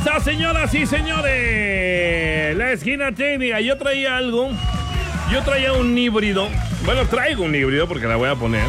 a, señoras y señores? La esquina técnica. Yo traía algo. Yo traía un híbrido. Bueno, traigo un híbrido porque la voy a poner.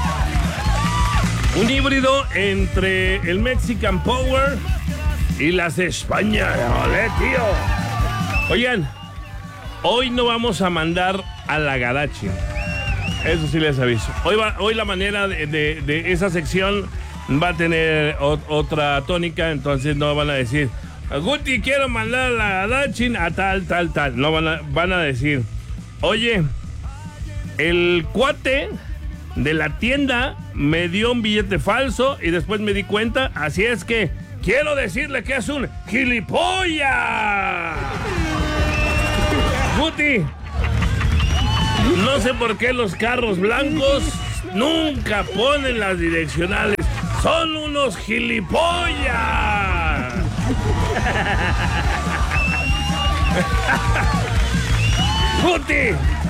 Un híbrido entre el Mexican Power y las Españas. ¡Olé, tío! Oigan, hoy no vamos a mandar a la Gadachi. Eso sí les aviso. Hoy la manera de esa sección va a tener otra tónica, entonces no van a decir, Guti, quiero mandar a la Gadachi a tal. No van a decir, oye, el cuate de la tienda me dio un billete falso y después me di cuenta, así es que quiero decirle que es un gilipollas. Guti, no sé por qué los carros blancos nunca ponen las direccionales. Son unos gilipollas. Guti,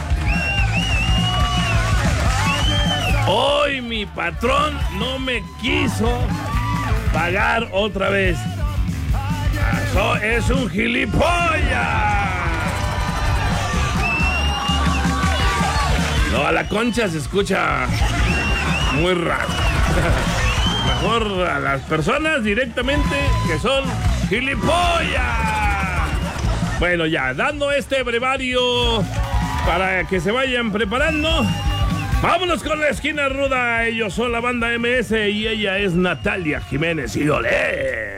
hoy mi patrón no me quiso pagar otra vez. Eso es un gilipollas. No, a la Concha se escucha muy raro. Mejor a las personas directamente que son gilipollas. Bueno, ya, dando este brevario para que se vayan preparando, vámonos con la esquina ruda. Ellos son la banda MS y ella es Natalia Jiménez. ¡Y olé!